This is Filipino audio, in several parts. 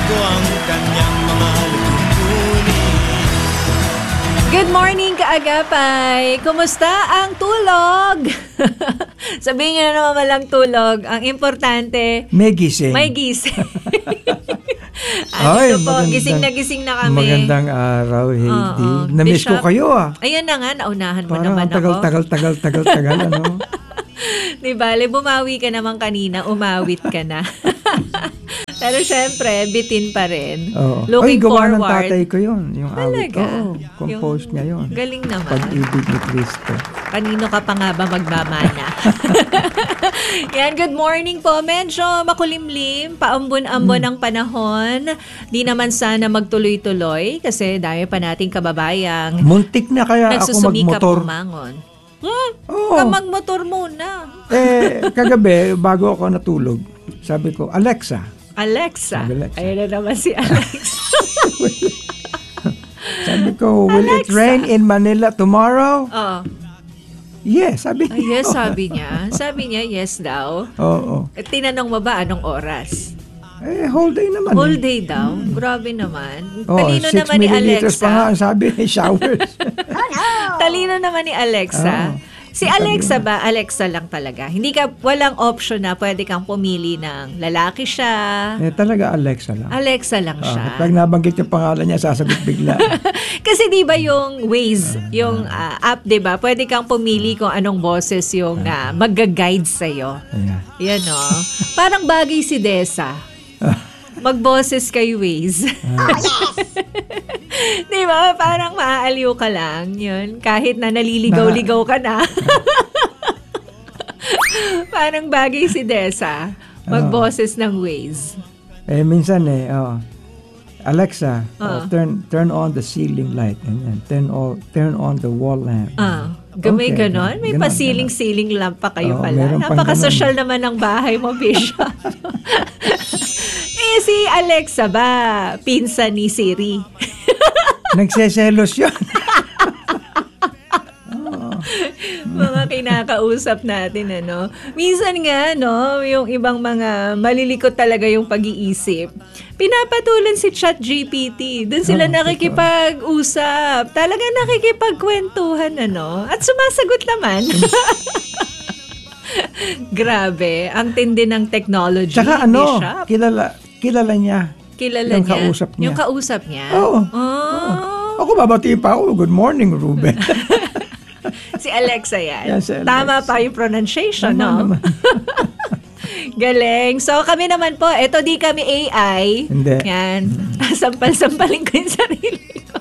ko ang kanyang mga tuntunin. Good morning, kaagapay! Kumusta ang tulog? Sabihin nyo na naman walang tulog. Ang importante, may gising. May gising. Ay, po, gising na kami. Magandang araw, Heidi. Na-miss ko kayo Ayun na nga, naunahan mo parang naman ako. Tagal, ano? Di bale, bumawi ka naman kanina, umawit ka na. Pero syempre, bitin pa rin. Looking gawa forward. ng tatay ko yun, yung awit. Talaga? Compose niya yun. Galing naman. Pag-ibig ni Cristo. Kanino ka pa nga ba magmamana? Yan, good morning po. Medyo makulimlim, paambon-ambon ang panahon. Di naman sana magtuloy-tuloy kasi dami pa nating kababayang muntik na kaya ako magmotor. Umangon. Magmotor muna. Kagabi, bago ako natulog, sabi ko, Alexa. Ayun na naman si Alexa. Sabi ko, will it rain in Manila tomorrow? Yes, sabi niya. Yes, sabi niya. Sabi niya, yes daw. Oo. Tinanong mo ba anong oras? Whole day naman. Whole day daw? Grabe naman. 6 Talino naman ni milliliters Alexa. pa nga, sabi ni showers. Talino naman ni Alexa. Si Alexa ba, Alexa lang talaga. Hindi ka, walang option na pwede kang pumili ng lalaki siya. Talaga Alexa lang. Alexa lang siya. Pag nabanggit yung pangalan niya, sasagot bigla. Kasi di ba yung Waze, yung app, di ba? Pwede kang pumili kung anong boses yung mag-guide sa'yo. Yan o. Parang bagay si Desa. Magboses kay Waze. Di ba? Parang maaaliw ka lang. Yun. Kahit na naliligaw-ligaw ka na. Parang bagay si Desa. Magboses ng Waze. Minsan Alexa, turn on the ceiling light. And turn on the wall lamp. May ganon? May pasiling-siling lamp pa kayo pala. Napaka-social naman ng bahay mo, Bishop. Si Alexa ba, pinsan ni Siri? Nagseselos yun. Mga kinakausap natin, ano. Minsan nga, no, yung ibang mga malilikot talaga yung pag-iisip. Pinapatulan si ChatGPT. Doon sila nakikipag-usap. Talagang nakikipagkwentuhan, ano. At sumasagot naman. Grabe, ang tindi ng technology. Tsaka kilala niya. Kilala yung niya? Kausap niya. Yung kausap niya? Oo. Ako babatiin pa ako. Good morning, Ruben. Si Alexa yan. Yes, si Alexa. Tama pa yung pronunciation, Tama no? Galing. So, kami naman po, eto di kami AI. Hindi. Yan. Sampal-sampalin ko yung sarili ko.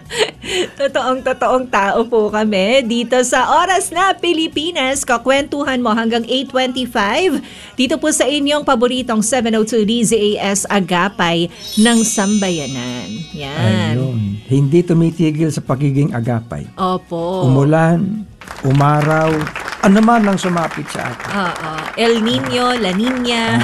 Totoong tao po kami dito sa Oras na Pilipinas. Kakwentuhan mo hanggang 8:25 dito po sa inyong paboritong 702 DZAS Agapay ng Sambayanan. Yan. Ayun. Hindi tumitigil sa pagiging agapay. Opo. Umulan, umaraw, ano man lang sumapit sa atin. El Nino, La Nina.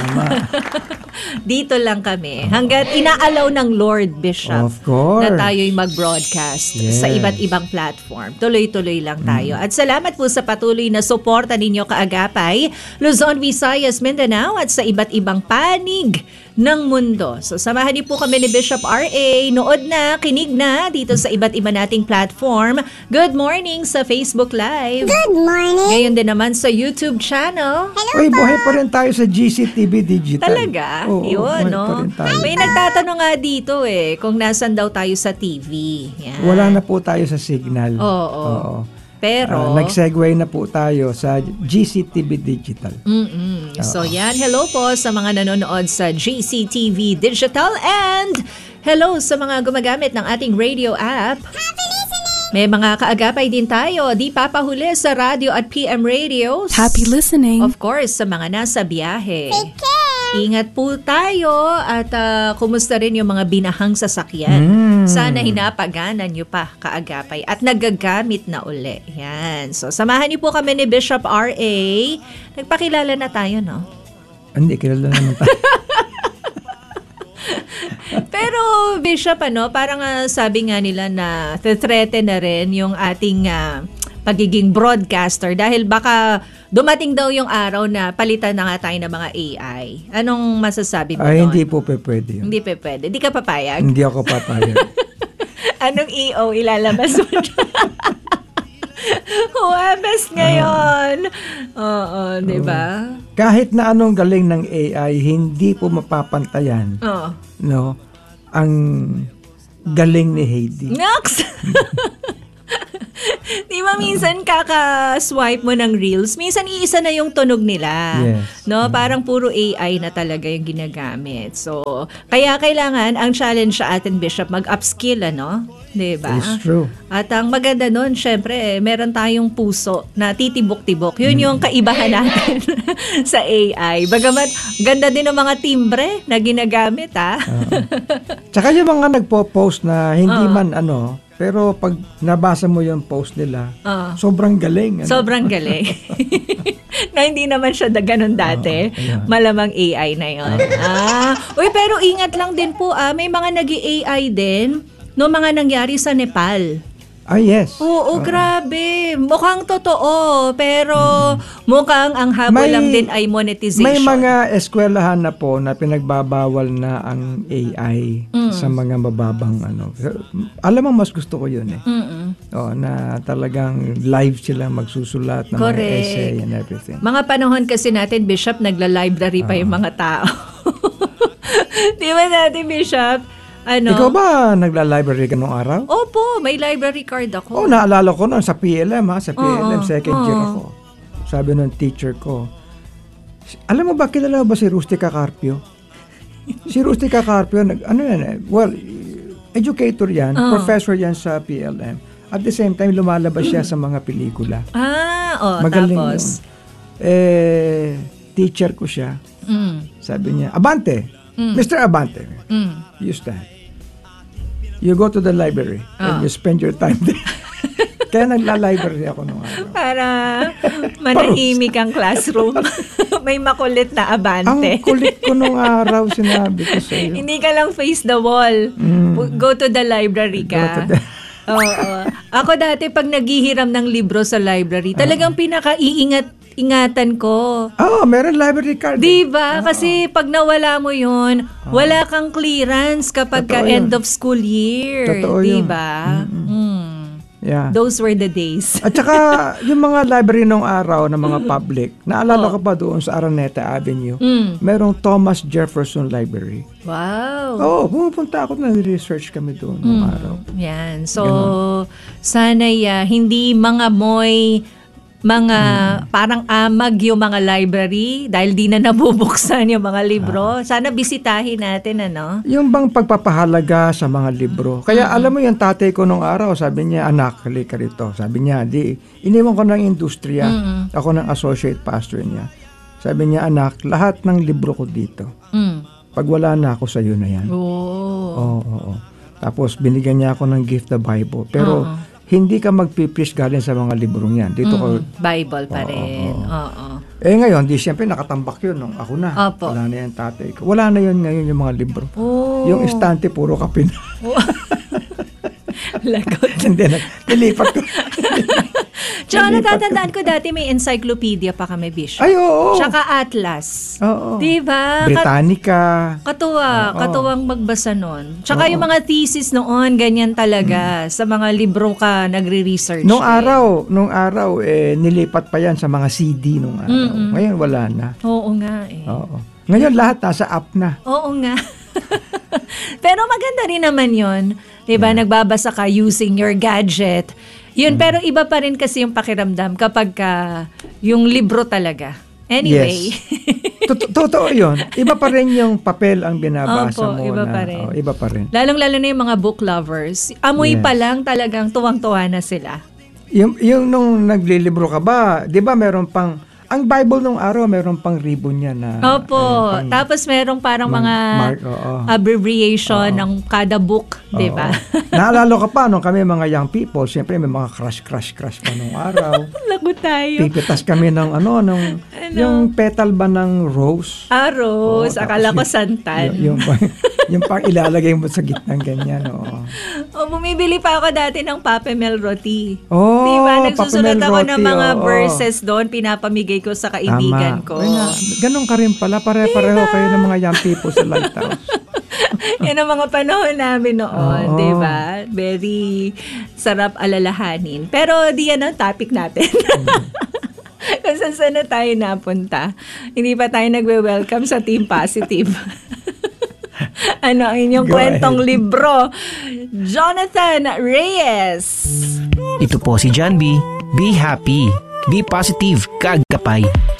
Dito lang kami. Hanggat inaalaw ng Lord, Bishop. Of course. Na tayo'y mag-broadcast sa iba't ibang platform. Tuloy-tuloy lang tayo. At salamat po sa patuloy na suporta ninyo kaagapay, Luzon, Visayas, Mindanao at sa iba't ibang panig ng mundo. So samahan niyo po kami ni Bishop R.A. Nood na, kinig na dito sa iba't iba nating platform. Good morning sa Facebook Live. Good morning. Ngayon din naman sa YouTube channel. Hello Uy, buhay pa rin tayo sa GCTV Digital. Talaga? Oo, Yun, no? pa rin tayo. May nagtatanong nga dito kung nasan daw tayo sa TV. Yan. Wala na po tayo sa signal. Oo. Pero nag-segue na po tayo sa GCTV Digital. So yan, hello po sa mga nanonood sa GCTV Digital and hello sa mga gumagamit ng ating radio app. Happy listening. May mga kaagapay din tayo, di papahuli sa radio at PM radios. Happy listening. Of course, sa mga nasa biyahe. Take care. Ingat po tayo at kumusta rin yung mga binahang sasakyan. Sana hinapaganan nyo pa kaagapay at nagagamit na uli. Yan. So, samahan niyo po kami ni Bishop R.A. Nagpakilala na tayo, no? Hindi, kilala naman tayo. Pero, Bishop, parang sabi nga nila na threaten na rin yung ating pagiging broadcaster dahil baka dumating daw yung araw na palitan na nga tayo ng mga AI. Anong masasabi mo Ay, doon? hindi po pwede yun. Hindi pa pwede. Hindi ka papayag? Hindi ako papayag. Anong EO ilalabas mo dyan? Huwebes ngayon. Oo, di ba? Kahit na anong galing ng AI, hindi po mapapantayan, Oo. no, ang galing ni Heidi. Nox! Di ba minsan kaka-swipe mo ng reels, minsan iisa na yung tunog nila. Yes. No, parang puro AI na talaga yung ginagamit. So, kaya kailangan ang challenge sa atin, Bishop, mag-upskill, ano? Di ba? It's true. At ang maganda nun, syempre, meron tayong puso na titibok-tibok. Yun yung kaibahan natin sa AI. Bagamat, ganda din ng mga timbre na ginagamit, ha? Tsaka yung mga nagpo-post na hindi man pero pag nabasa mo yung post nila, sobrang galing. Sobrang galing. Na hindi naman siya ganun dati. Ayan. Malamang AI na yun. Uy, pero ingat lang din po, may mga nag-AI din no mga nangyari sa Nepal. Yes. Oo, grabe. Mukhang totoo, pero mukhang ang habol lang din ay monetization. May mga eskwelahan na po na pinagbabawal na ang AI sa mga mababang Alam mo, mas gusto ko yun eh. Na talagang live sila magsusulat ng mga Correct. essay and everything. Mga panahon kasi natin, Bishop, nagla-library pa yung mga tao. Di ba natin, Bishop? Ikaw ba nagla-library ka nung araw? Opo, may library card ako. Naalala ko nun sa PLM sa PLM, second year ako. Sabi ng teacher ko, alam mo ba, kilala ba si Rustica Carpio? Si Rustica Carpio, educator yan, professor yan sa PLM. At the same time, lumalabas siya sa mga pelikula. Magaling tapos? Yun. Teacher ko siya. Sabi niya, Abante, Mr. Abante, you stand. You go to the library and you spend your time there. Kaya nagla-library ako nung araw. Para manahimik ang classroom. May makulit na Abante. Ang kulit ko nung araw, sinabi ko sa'yo. Hindi ka lang face the wall. Go to the library ka. Oo. Ako dati, pag naghihiram ng libro sa library, talagang ingatan ko. Meron library card. Diba? Kasi pag nawala mo yun, wala kang clearance kapag ka end of school year. Totoo yun. Diba? Yeah. Those were the days. At saka, yung mga library nung araw na mga public, naalala ko pa doon sa Araneta Avenue, merong Thomas Jefferson Library. Wow. Pumupunta ako, nag-research kami doon nung araw. Yan. So, sana'y hindi mga parang amag yung mga library dahil di na nabubuksan yung mga libro. Sana bisitahin natin, Yung bang pagpapahalaga sa mga libro. Kaya alam mo yung tatay ko nung araw, sabi niya, anak, halika rito. Sabi niya, iniwan ko ng industriya. Ako ng associate pastor niya. Sabi niya, anak, lahat ng libro ko dito. Pag wala na ako, sa'yo na yan. Oo. Tapos binigyan niya ako ng gift, the Bible. Pero hindi ka magpipreach galing sa mga librong yan. Dito ko Bible pa rin. Oo. Ngayon, siyempre nakatambak yun nung ako na. Opo. Wala na yung tatay ko. Wala na yun ngayon yung mga libro. Yung estante, puro kapin. Lagot. Hindi, nilipat ko. Tsaka natatandaan ko dati may encyclopedia pa kami, Bishop. Ay, oo. Tsaka atlas. Oo. Diba? Britannica. Katuwang magbasa nun. Tsaka yung mga thesis noon, ganyan talaga. Sa mga libro ka nagre-research. Nung araw, nilipat pa yan sa mga CD nung araw. Ngayon, wala na. Oo nga Oo. Ngayon, lahat nasa app na. Oo nga. Pero maganda rin naman yun. Diba? Nagbabasa ka using your gadget. Yun, pero iba pa rin kasi yung pakiramdam kapag yung libro talaga. Anyway. Yes. Totoo yun. Iba pa rin yung papel ang binabasa mo. Iba pa rin. Iba pa rin. Lalong-lalo na yung mga book lovers. Amoy pa lang talagang tuwang-tuwa na sila. Yung nung naglilibro ka ba, di ba meron pang, ang Bible nung araw, meron pang ribbon niya na. Opo. Tapos merong parang mga abbreviation ng kada book, di ba? Naalala ka pa, nung kami mga young people, siyempre may mga crush pa nung araw. Lagot tayo. Pipitas kami ng yung petal ba ng rose? Rose. Akala ko santan. Yung pang ilalagay mo sa gitnang ganyan. Oh bumibili pa ako dati ng Papemel Roti. Oh, Diba? Nagsusulat Papemel ako Roti, ng mga oo. verses doon, pinapamigay ko sa kaibigan ko. Ganon ka rin pala. Pare-pareho kayo ng mga young people sa Lighthouse. Yan ang mga panahon namin noon, Oo. di ba? Very sarap alalahanin. Pero di yan ang topic natin. Kung saan na tayo napunta. Hindi pa tayo nagwe-welcome sa Team Positive. Ano ang inyong Go kwentong ahead. libro? Jonathan Reyes. Ito po si John B. Be happy. Be positive. Kaagapay.